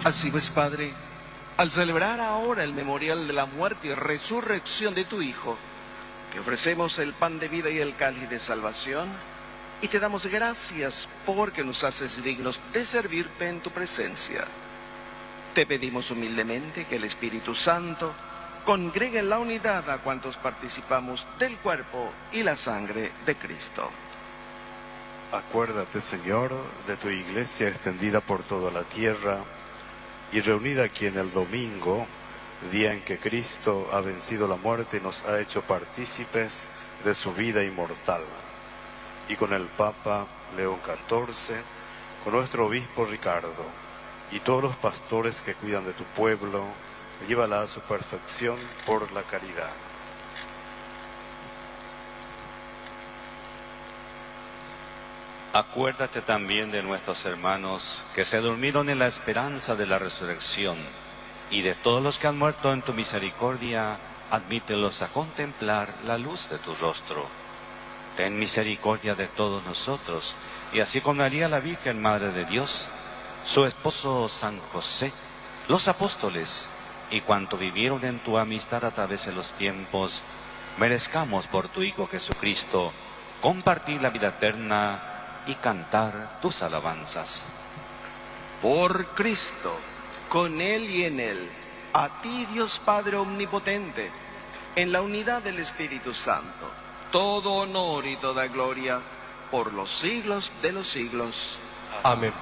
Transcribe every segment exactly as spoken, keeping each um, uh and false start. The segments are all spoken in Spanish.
Así pues, Padre, al celebrar ahora el memorial de la muerte y resurrección de tu Hijo, te ofrecemos el pan de vida y el cáliz de salvación, y te damos gracias porque nos haces dignos de servirte en tu presencia. Te pedimos humildemente que el Espíritu Santo congregue en la unidad a cuantos participamos del cuerpo y la sangre de Cristo. Acuérdate, Señor, de tu iglesia extendida por toda la tierra y reunida aquí en el domingo, día en que Cristo ha vencido la muerte y nos ha hecho partícipes de su vida inmortal. Y con el Papa León catorce, con nuestro obispo Ricardo y todos los pastores que cuidan de tu pueblo, llévala a su perfección por la caridad. Acuérdate también de nuestros hermanos que se durmieron en la esperanza de la resurrección, y de todos los que han muerto en tu misericordia, admítelos a contemplar la luz de tu rostro. Ten misericordia de todos nosotros, y así con María la Virgen, Madre de Dios, su esposo San José, los apóstoles, y cuanto vivieron en tu amistad a través de los tiempos, merezcamos por tu Hijo Jesucristo compartir la vida eterna y cantar tus alabanzas. Por Cristo, con Él y en Él, a ti, Dios Padre Omnipotente, en la unidad del Espíritu Santo, todo honor y toda gloria por los siglos de los siglos. Amén.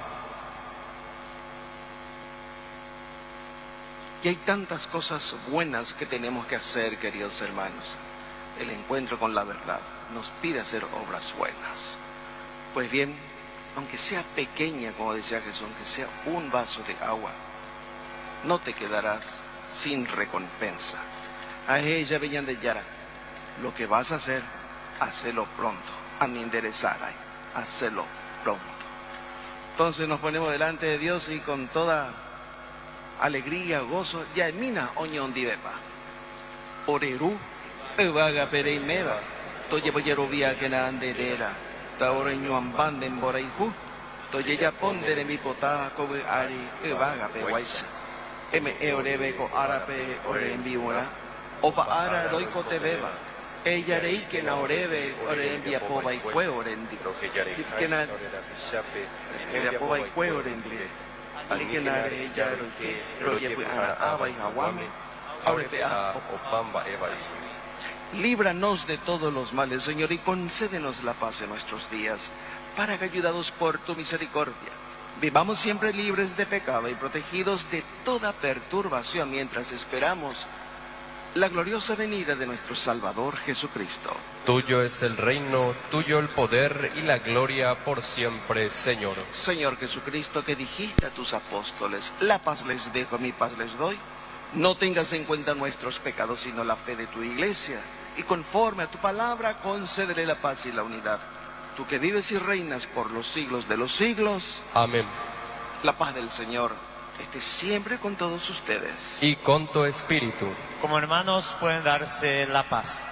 Y hay tantas cosas buenas que tenemos que hacer, queridos hermanos. El encuentro con la verdad nos pide hacer obras buenas. Pues bien, aunque sea pequeña, como decía Jesús, aunque sea un vaso de agua, no te quedarás sin recompensa. A ella venían de Yara. Lo que vas a hacer, hacelo pronto. A mi enderezar, hacelo pronto. Entonces nos ponemos delante de Dios y con toda alegría, gozo, ya emina oñón divepa. Oreru, evaga pereimeva, toye boyerovia que na anderera. Ahora ñuan banden por ahí, toye ya pondere mi potá, cobe ari, evaga peguaisa. M e orebeco arape ore en viura, opa ara roico te beba. Ella rei que na orebe ore en via poba y cue orendi. Que na ella poba y cue orendi. Ali que na ella roque roye pues ara aba y hawame. Ahora pe a opamba eva. Líbranos de todos los males, Señor, y concédenos la paz en nuestros días, para que, ayudados por tu misericordia, vivamos siempre libres de pecado y protegidos de toda perturbación mientras esperamos la gloriosa venida de nuestro Salvador Jesucristo. Tuyo es el reino, tuyo el poder y la gloria por siempre, Señor. Señor Jesucristo, que dijiste a tus apóstoles, la paz les dejo, mi paz les doy, no tengas en cuenta nuestros pecados, sino la fe de tu iglesia, y conforme a tu palabra, concédele la paz y la unidad. Tú que vives y reinas por los siglos de los siglos. Amén. La paz del Señor esté siempre con todos ustedes. Y con tu espíritu. Como hermanos pueden darse la paz.